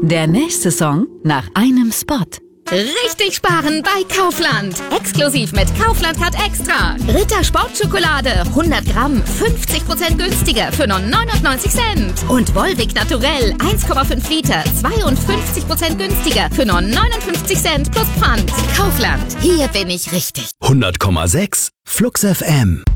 Der nächste Song nach einem Spot. Richtig sparen bei Kaufland. Exklusiv mit Kaufland Card Extra. Ritter Sportschokolade 100 Gramm 50% günstiger für nur 99 Cent. Und Volvic Naturell 1,5 Liter 52% günstiger für nur 59 Cent plus Pfand. Kaufland, hier bin ich richtig. 100,6 Flux FM.